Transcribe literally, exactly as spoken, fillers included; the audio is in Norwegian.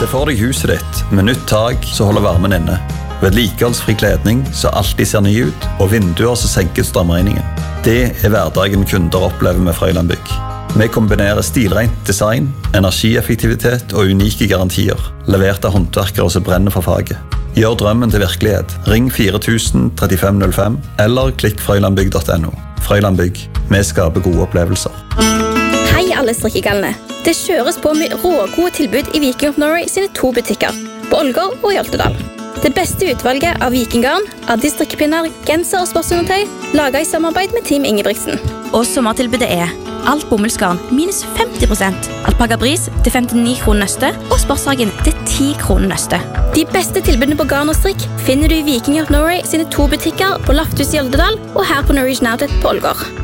Se for deg huset ditt med nytt tak som holder varmen inne. Vedlikeholdsfri kledning som alltid ser ny ut, og vinduer som senker strømregningen. Det er hverdagen kunder opplever med Frøyland Bygg. Vi kombinerer stilrent design, energieffektivitet og unike garantier, levert av håndverkere som brenner for faget. Gjør drømmen til virkelighet. Ring fire tusen trettifem null fem eller klikk frøylandbygg punktum no. Frøyland Bygg. Vi skaper gode opplevelser. Hei alle strikkegalne. Det kjøres på med rågode tilbud i Viking of Norway sine to butikker, på Ålgård og i Oltedal. Det beste utvalget av vikinggarn, addi-strikkepinner, genser og sportsundertøy, laget i samarbeid med Team Ingebrigtsen. Og sommertilbudet er alt bomullsgarn minus femti prosent, alpaga bris til femtini kroner nøste og sportshagen til ti kroner nøste. De beste tilbudene på garn og strikk finner du i Viking of Norway sine to butikker på Lafthus i Oltedal og her på Norwegian Outlet på Ålgård.